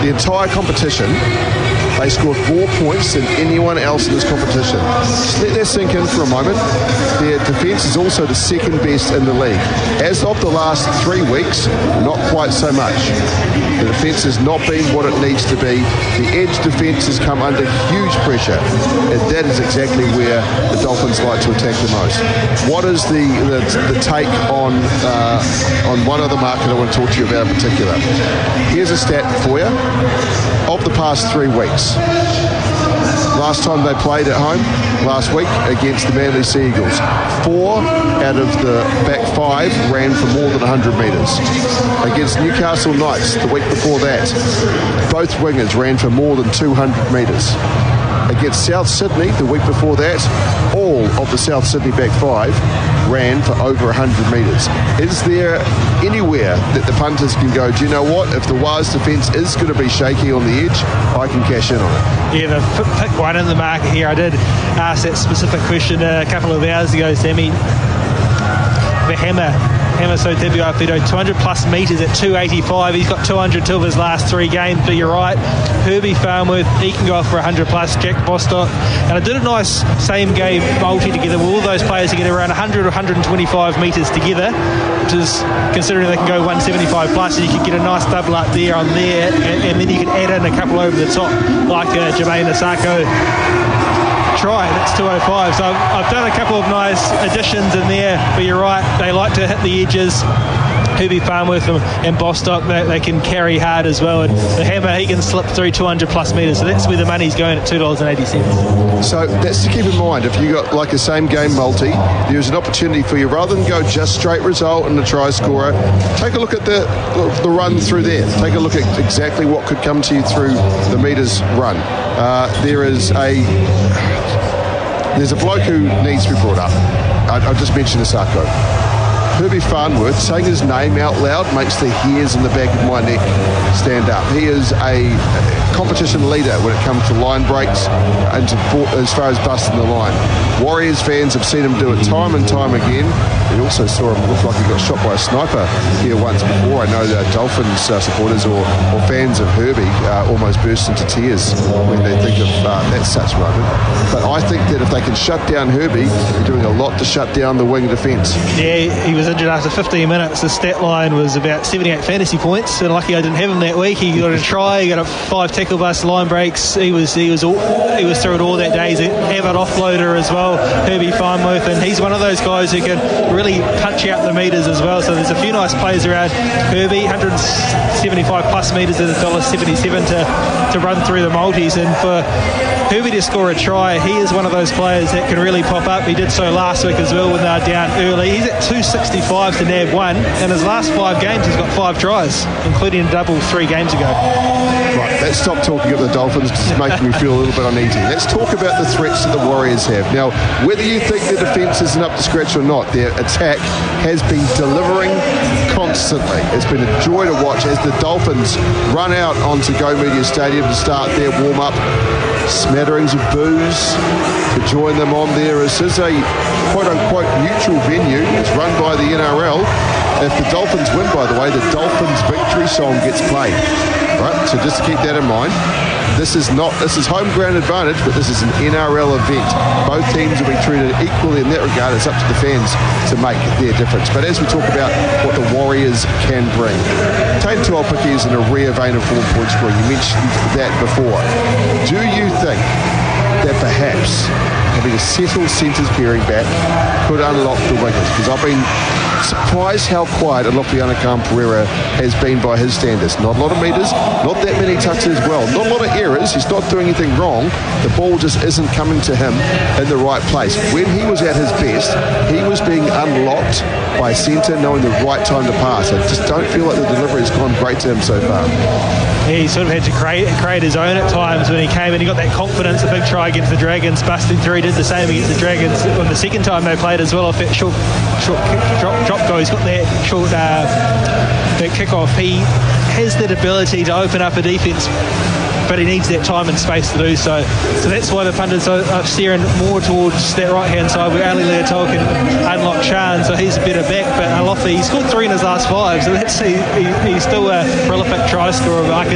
the entire competition, they scored more points than anyone else in this competition. Just let that sink in for a moment. Their defence is also the second best in the league. As of the last 3 weeks, not quite so much. The defence has not been what it needs to be. The edge defence has come under huge pressure, and that is exactly where the Dolphins like to attack the most. What is the take on one other market I want to talk to you about in particular? Here's a stat for you. Of the past 3 weeks, last time they played at home, last week, against the Manly Sea Eagles, 4 out of the back 5 ran for more than 100 metres. Against Newcastle Knights, the week before that, both wingers ran for more than 200 metres. Against South Sydney, the week before that, all of the South Sydney back 5 ran for over 100 metres. Is there anywhere that the punters can go, do you know what, if the Waz defence is going to be shaky on the edge, I can cash in on it? Yeah, they've picked one in the market here. I did ask that specific question a couple of hours ago, Sammy. The Hammer Sotebiafido, 200 plus metres at 285. He's got 202 of his last 3 games, but you're right. Herbie Farnworth, he can go off for 100 plus. Jack Bostock. And I did a nice same game multi together with all those players to get around 100 or 125 metres together, which is considering they can go 175 plus, and you can get a nice double up there on there, and then you can add in a couple over the top, like Jermaine Asako. Try, that's 205. So I've done a couple of nice additions in there, but you're right, they like to hit the edges. Herbie Farnworth and Bostock, they can carry hard as well, and the Hammer, he can slip through 200 plus metres, so that's where the money's going at $2.80. So that's to keep in mind. If you got like a same game multi, there's an opportunity for you, rather than go just straight result and the try scorer, take a look at the run through there. Take a look at exactly what could come to you through the metres run. There's a bloke who needs to be brought up. I just mentioned Asako. Herbie Farnworth, saying his name out loud makes the hairs in the back of my neck stand up. He is a competition leader when it comes to line breaks and as far as busting the line. Warriors fans have seen him do it time and time again. We also saw him look like he got shot by a sniper here once before. I know that Dolphins supporters or fans of Herbie almost burst into tears when they think of that such moment. But I think that if they can shut down Herbie, they're doing a lot to shut down the wing defence. Yeah, he was injured after 15 minutes. The stat line was about 78 fantasy points, and lucky I didn't have him that week. He got a try, he got a 5 tackle bust, line breaks. He was through it all that day. He's an avid offloader as well, Herbie Farnworth, and he's one of those guys who can really punch out the metres as well. So there's a few nice plays around Herbie, 175 plus metres at $1.77 to run through the multis, and for Herbie to score a try, he is one of those players that can really pop up. He did so last week as well when they were down early. He's at 265 to nab 1. In his last 5 games, he's got 5 tries, including a double 3 games ago. Right, let's stop talking about the Dolphins because it's making me feel a little bit uneasy. Let's talk about the threats that the Warriors have. Now, whether you think their defence isn't up to scratch or not, their attack has been delivering constantly. It's been a joy to watch as the Dolphins run out onto Go Media Stadium to start their warm-up. Smatterings of boos to join them on there. This is a quote-unquote neutral venue. It's run by the NRL. If the Dolphins win, by the way, the Dolphins victory song gets played. Right? So just to keep that in mind. This is home ground advantage, but this is an NRL event. Both teams will be treated equally in that regard. It's up to the fans to make their difference. But as we talk about what the Warriors can bring, Taine Tuopiki is in a rare vein of form point scoring. You mentioned that before. Do you think that perhaps having a settled centres pairing back could unlock the wingers? Because I've been surprised how quiet Alofiana Khan-Pereira has been by his standards. Not a lot of metres, not that many touches as well, not a lot of errors. He's not doing anything wrong. The ball just isn't coming to him in the right place. When he was at his best, he was being unlocked by centre, knowing the right time to pass. I just don't feel like the delivery has gone great to him so far. He sort of had to create his own at times when he came in. He got that confidence, a big try against the Dragons, busting through. He did the same against the Dragons on the second time they played as well, off that short drop goal. He's got that short that kick-off. He has that ability to open up a defence, but he needs that time and space to do so. So that's why the pundits are steering more towards that right-hand side where Ali Leotoa can unlock Chan, so he's a better back. But Alofi, he scored 3 in his last 5, so he's still a prolific try scorer.